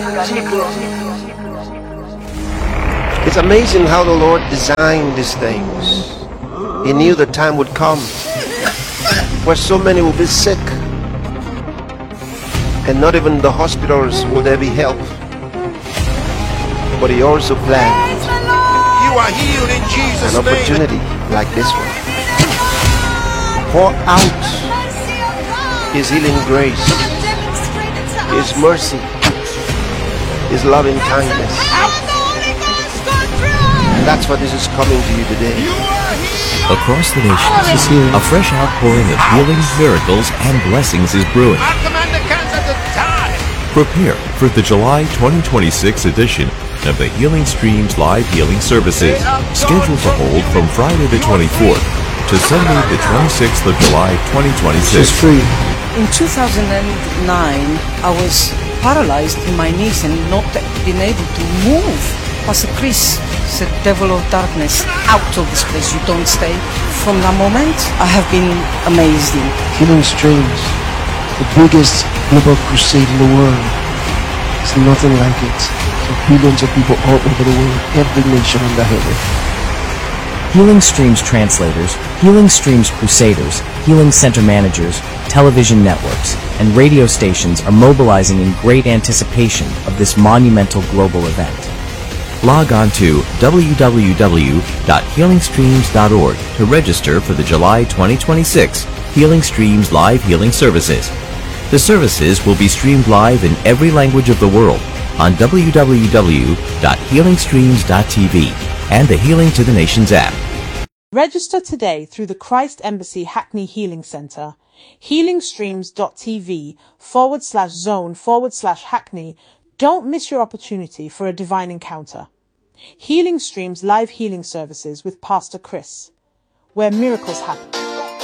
It's amazing how the Lord designed these things. He knew the time would come where so many will be sick, and not even the hospitals will there be help. But He also planned You are healed in Jesus' an opportunity like this one. Pour out His healing grace, His mercy, His loving kindness. That's what this is coming to you today. Across the nations, a fresh outpouring of healing, miracles, and blessings is brewing. I command the cancer to die. Prepare for the July 2026 edition of the Healing Streams Live Healing Services, scheduled to hold from Friday the 24th to Sunday the 26th of July 2026. In 2009, I was paralyzed in my knees and not being able to move. Pastor Chris said, "Devil of darkness, out of this place, you don't stay." From that moment, I have been amazed. Healing Streams, the biggest global crusade in the world. There's nothing like it. So billions of people all over the world, every nation under heaven. Healing Streams translators, Healing Streams crusaders, Healing Center managers, television networks, and radio stations are mobilizing in great anticipation of this monumental global event. Log on to www.healingstreams.org to register for the July 2026 Healing Streams Live Healing Services. The services will be streamed live in every language of the world on www.healingstreams.tv and the Healing to the Nations app. Register today through the Christ Embassy Hackney Healing Center, healingstreams.tv/zone/Hackney. Don't miss your opportunity for a divine encounter. Healing Streams Live Healing Services with Pastor Chris, where miracles happen.